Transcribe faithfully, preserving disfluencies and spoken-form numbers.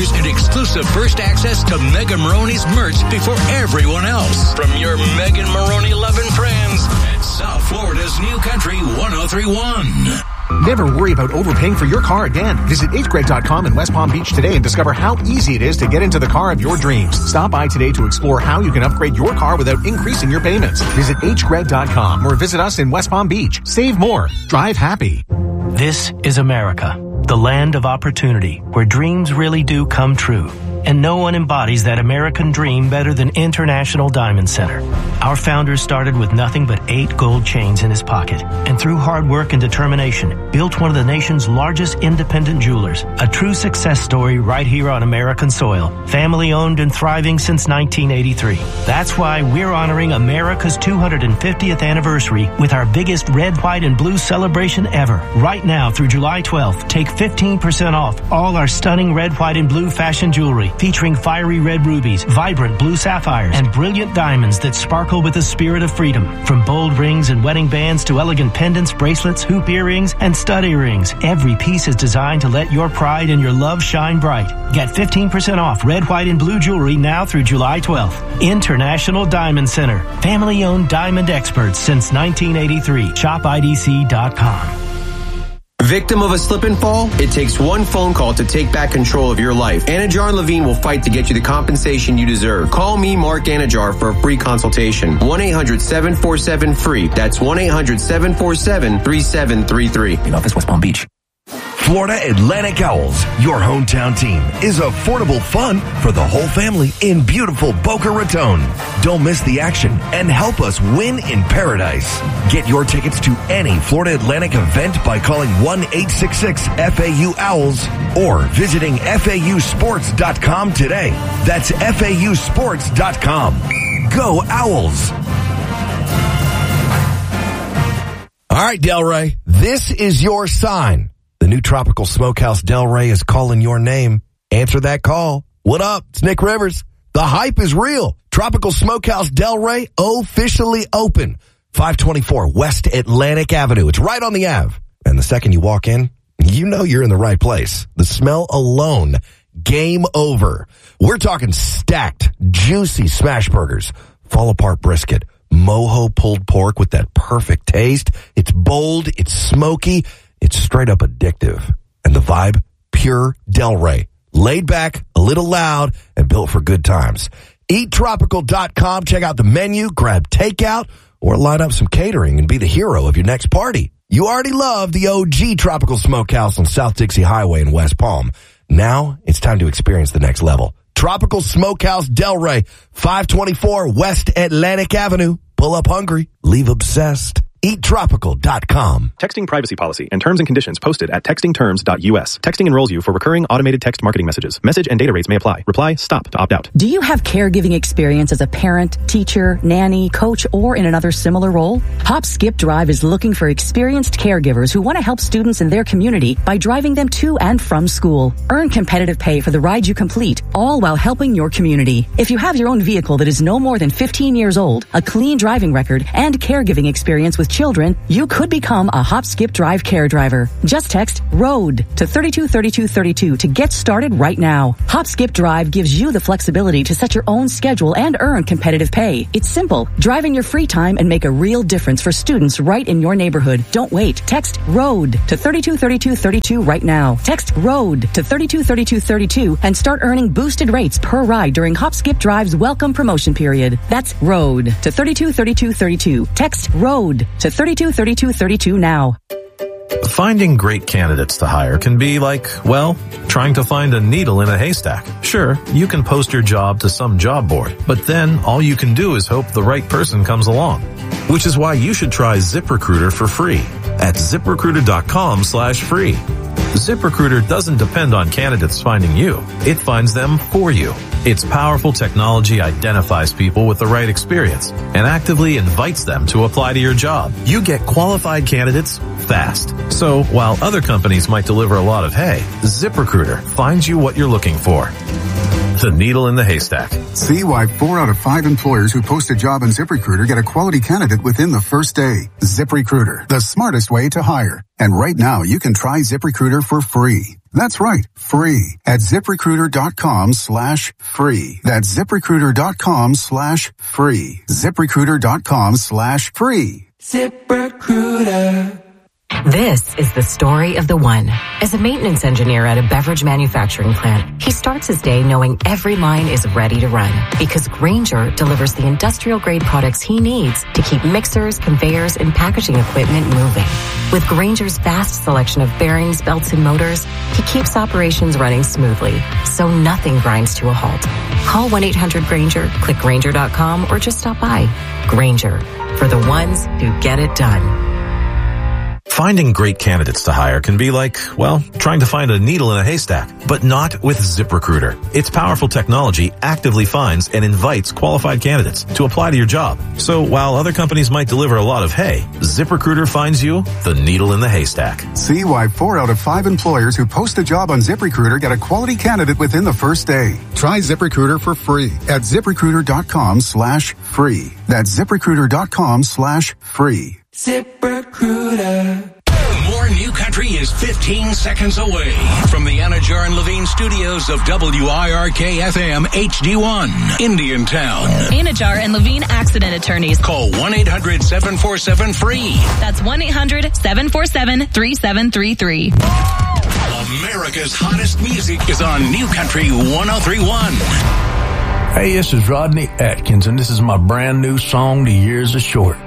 offers and exclusive first access to Megan Maroney's merch before everyone else. From your Megan Maroney loving friends at South Florida's New Country one oh three point one. Never worry about overpaying for your car again. Visit H Greg dot com in West Palm Beach today and discover how easy it is to get into the car of your dreams. Stop by today to explore how you can upgrade your car without increasing your payments. Visit H Greg dot com or visit us in West Palm Beach. Save more. Drive happy. This is America, the land of opportunity, where dreams really do come true. And no one embodies that American dream better than International Diamond Center. Our founder started with nothing but eight gold chains in his pocket, and through hard work and determination, built one of the nation's largest independent jewelers. A true success story right here on American soil. Family owned and thriving since nineteen eighty-three. That's why we're honoring America's two hundred fiftieth anniversary with our biggest red, white, and blue celebration ever. Right now through July twelfth, take fifteen percent off all our stunning red, white, and blue fashion jewelry, featuring fiery red rubies, vibrant blue sapphires, and brilliant diamonds that sparkle with the spirit of freedom. From bold rings and wedding bands to elegant pendants, bracelets, hoop earrings, and stud earrings, every piece is designed to let your pride and your love shine bright. Get fifteen percent off red, white, and blue jewelry now through July twelfth. International Diamond Center. Family-owned diamond experts since nineteen eighty-three. shop I D C dot com. Victim of a slip and fall? It takes one phone call to take back control of your life. Anajar and Levine will fight to get you the compensation you deserve. Call me, Mark Anajar, for a free consultation. one eight hundred seven four seven free. That's one eight hundred seven four seven three seven three three. In office, West Palm Beach. Florida Atlantic Owls, your hometown team, is affordable fun for the whole family in beautiful Boca Raton. Don't miss the action and help us win in paradise. Get your tickets to any Florida Atlantic event by calling one eight six six F A U Owls or visiting F A U sports dot com today. That's F A U sports dot com. Go Owls! All right, Delray, this is your sign. The new Tropical Smokehouse Delray is calling your name. Answer that call. What up? It's Nick Rivers. The hype is real. Tropical Smokehouse Delray officially open. five twenty-four West Atlantic Avenue. It's right on the Ave. And the second you walk in, you know you're in the right place. The smell alone, game over. We're talking stacked, juicy smash burgers, fall apart brisket, mojo pulled pork with that perfect taste. It's bold, it's smoky, it's straight up addictive. And the vibe, pure Delray. Laid back, a little loud, and built for good times. eat tropical dot com. Check out the menu, grab takeout, or line up some catering and be the hero of your next party. You already love the O G Tropical Smokehouse on South Dixie Highway in West Palm. Now it's time to experience the next level. Tropical Smokehouse Delray, five twenty-four West Atlantic Avenue. Pull up hungry, leave obsessed. eat tropical dot com. Texting privacy policy and terms and conditions posted at texting terms dot U S. Texting enrolls you for recurring automated text marketing messages. Message and data rates may apply. Reply STOP to opt out. Do you have caregiving experience as a parent, teacher, nanny, coach, or in another similar role? Hop Skip Drive is looking for experienced caregivers who want to help students in their community by driving them to and from school. Earn competitive pay for the ride you complete, all while helping your community. If you have your own vehicle that is no more than fifteen years old, a clean driving record, and caregiving experience with children, you could become a Hop Skip Drive care driver. Just text ROAD to thirty-two thirty-two thirty-two to get started right now. Hop Skip Drive gives you the flexibility to set your own schedule and earn competitive pay. It's simple. Drive in your free time and make a real difference for students right in your neighborhood. Don't wait. Text ROAD to thirty-two thirty-two thirty-two right now. Text ROAD to thirty-two thirty-two thirty-two and start earning boosted rates per ride during Hop Skip Drive's welcome promotion period. That's ROAD to thirty-two thirty-two thirty-two. Text ROAD to thirty-two thirty-two thirty-two now. Finding great candidates to hire can be like, well, trying to find a needle in a haystack. Sure, you can post your job to some job board, but then all you can do is hope the right person comes along. Which is why you should try ZipRecruiter for free at ZipRecruiter.com slash free. ZipRecruiter doesn't depend on candidates finding you. It finds them for you. Its powerful technology identifies people with the right experience and actively invites them to apply to your job. You get qualified candidates fast. So while other companies might deliver a lot of hay, ZipRecruiter finds you what you're looking for. the needle in the haystack. See why four out of five employers who post a job on ZipRecruiter get a quality candidate within the first day. ZipRecruiter, the smartest way to hire. And right now, you can try ZipRecruiter for free. That's right, free at ZipRecruiter.com slash free. That's ZipRecruiter.com slash free. ZipRecruiter.com slash free. ZipRecruiter. This is the story of the one. As a maintenance engineer at a beverage manufacturing plant, he starts his day knowing every line is ready to run because Grainger delivers the industrial-grade products he needs to keep mixers, conveyors, and packaging equipment moving. With Grainger's vast selection of bearings, belts, and motors, he keeps operations running smoothly, so nothing grinds to a halt. Call one eight hundred Grainger, click Grainger dot com, or just stop by. Grainger, for the ones who get it done. Finding great candidates to hire can be like, well, trying to find a needle in a haystack, but not with ZipRecruiter. Its powerful technology actively finds and invites qualified candidates to apply to your job. So while other companies might deliver a lot of hay, ZipRecruiter finds you the needle in the haystack. See why four out of five employers who post a job on ZipRecruiter get a quality candidate within the first day. Try ZipRecruiter for free at ZipRecruiter.com slash free. That's ZipRecruiter.com slash free. ZipRecruiter. More New Country is fifteen seconds away from the Anajar and Levine studios of W I R K F M H D one, Indiantown. Anajar and Levine accident attorneys. Call one eight hundred seven four seven free. That's one eight hundred seven four seven three seven three three. America's hottest music is on New Country one oh three point one. Hey, this is Rodney Atkins, and this is my brand new song, The Years Are Short.